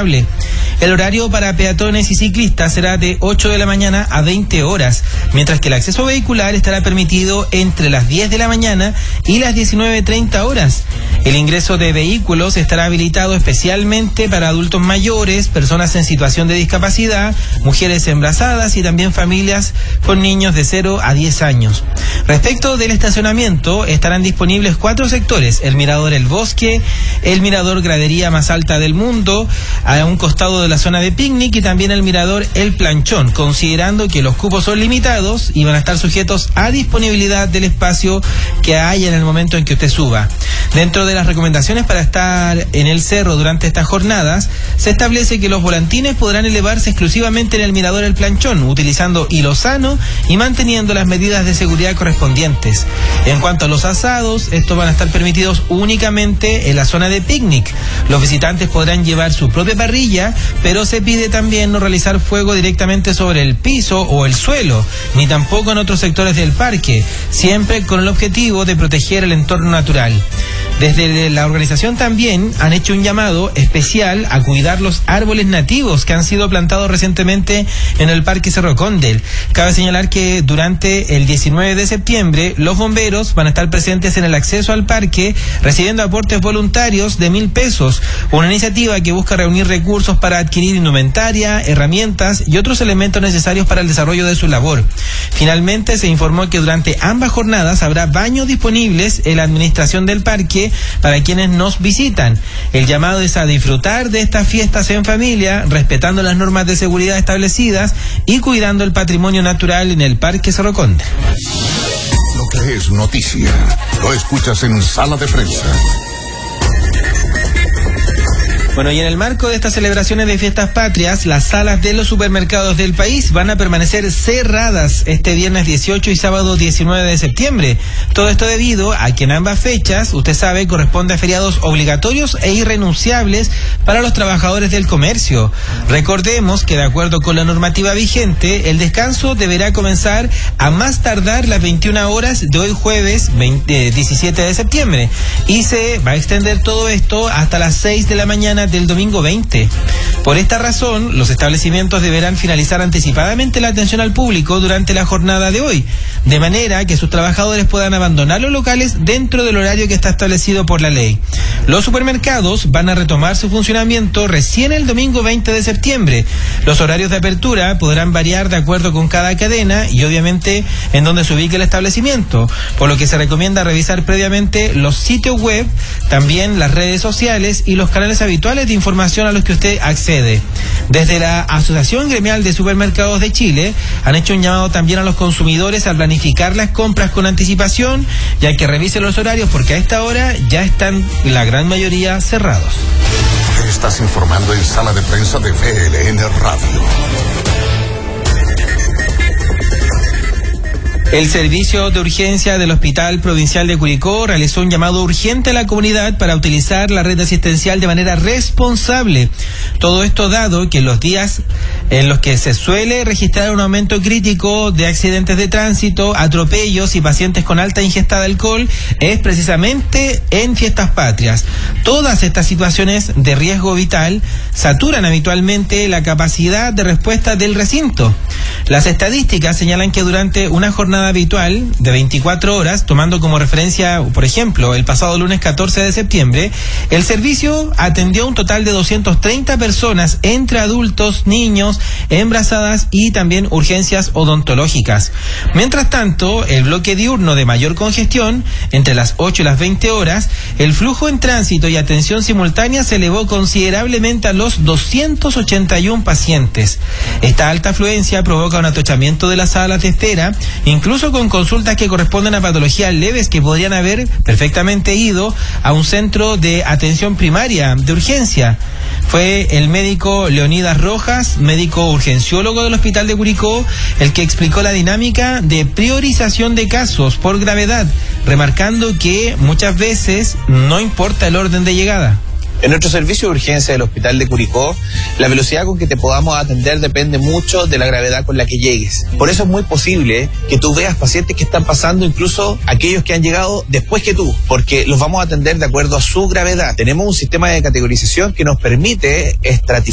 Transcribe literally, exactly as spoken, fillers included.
irrenunciable. El horario para peatones y ciclistas será de ocho de la mañana a veinte horas, mientras que el acceso vehicular estará permitido entre las diez de la mañana y las diecinueve treinta horas. El ingreso de vehículos estará habilitado especialmente para adultos mayores, personas en situación de discapacidad, mujeres embarazadas y también familias con niños de cero a diez años. Respecto del estacionamiento, estarán disponibles cuatro sectores: el Mirador El Bosque, el Mirador Gradería más alta del mundo, a un costado de la zona de picnic, y también el Mirador El Planchón, considerando que los cupos son limitados y van a estar sujetos a disponibilidad del espacio que haya en el momento en que usted suba. Dentro de las recomendaciones para estar en el cerro durante estas jornadas, se establece que los volantines podrán elevarse exclusivamente en el Mirador El Planchón, utilizando hilo sano y manteniendo las medidas de seguridad correspondientes. En cuanto a los asados, estos van a estar permitidos únicamente en la zona de picnic. Los visitantes podrán llevar su propia parrilla, pero se pide también no realizar fuego directamente sobre el piso o el suelo, ni tampoco en otros sectores del parque, siempre con el objetivo de proteger el entorno natural. Desde la organización también han hecho un llamado especial a cuidar los árboles nativos que han sido plantados recientemente en el Parque Cerro Condel. Cabe señalar que durante el diecinueve de septiembre los bomberos van a estar presentes en el acceso al parque recibiendo aportes voluntarios de mil pesos, una iniciativa que busca reunir recursos para adquirir indumentaria, herramientas y otros elementos necesarios para el desarrollo de su labor. Finalmente se informó que durante ambas jornadas habrá baños disponibles en la administración del parque para quienes nos visitan. El llamado es a disfrutar de estas fiestas en familia, respetando las normas de seguridad establecidas y cuidando el patrimonio natural en el Parque Cerro Condel. Lo que es noticia, lo escuchas en Sala de Prensa. Bueno, y en el marco de estas celebraciones de fiestas patrias, las salas de los supermercados del país van a permanecer cerradas este viernes dieciocho y sábado diecinueve de septiembre. Todo esto debido a que en ambas fechas, usted sabe, corresponde a feriados obligatorios e irrenunciables para los trabajadores del comercio. Recordemos que de acuerdo con la normativa vigente, el descanso deberá comenzar a más tardar las veintiuna horas de hoy jueves veinte, diecisiete de septiembre y se va a extender todo esto hasta las seis de la mañana del domingo veinte. Por esta razón, los establecimientos deberán finalizar anticipadamente la atención al público durante la jornada de hoy, de manera que sus trabajadores puedan abandonar los locales dentro del horario que está establecido por la ley. Los supermercados van a retomar su funcionamiento recién el domingo veinte de septiembre. Los horarios de apertura podrán variar de acuerdo con cada cadena y obviamente en donde se ubique el establecimiento, por lo que se recomienda revisar previamente los sitios web, también las redes sociales y los canales habituales de información a los que usted accede. Desde la Asociación Gremial de Supermercados de Chile han hecho un llamado también a los consumidores a planificar las compras con anticipación, ya que revisen los horarios porque a esta hora ya están la gran mayoría cerrados. Estás informando en Sala de Prensa de V L N Radio. El Servicio de Urgencia del Hospital Provincial de Curicó realizó un llamado urgente a la comunidad para utilizar la red asistencial de manera responsable. Todo esto dado que en los días en los que se suele registrar un aumento crítico de accidentes de tránsito, atropellos y pacientes con alta ingesta de alcohol es precisamente en fiestas patrias. Todas estas situaciones de riesgo vital saturan habitualmente la capacidad de respuesta del recinto. Las estadísticas señalan que durante una jornada habitual de veinticuatro horas, tomando como referencia, por ejemplo, el pasado lunes catorce de septiembre, el servicio atendió un total de doscientas treinta personas entre adultos, niños, embarazadas y también urgencias odontológicas. Mientras tanto, el bloque diurno de mayor congestión, entre las ocho y las veinte horas, el flujo en tránsito y atención simultánea se elevó considerablemente a los doscientos ochenta y uno pacientes. Esta alta afluencia provoca un atochamiento de las salas de espera, incluso con consultas que corresponden a patologías leves que podrían haber perfectamente ido a un centro de atención primaria de urgencia. Fue el médico Leonidas Rojas, médico urgenciólogo del Hospital de Curicó, el que explicó la dinámica de priorización de casos por gravedad, remarcando que muchas veces no importa el orden de llegada. En nuestro servicio de urgencia del Hospital de Curicó, la velocidad con que te podamos atender depende mucho de la gravedad con la que llegues. Por eso es muy posible que tú veas pacientes que están pasando, incluso aquellos que han llegado después que tú, porque los vamos a atender de acuerdo a su gravedad. Tenemos un sistema de categorización que nos permite estratificar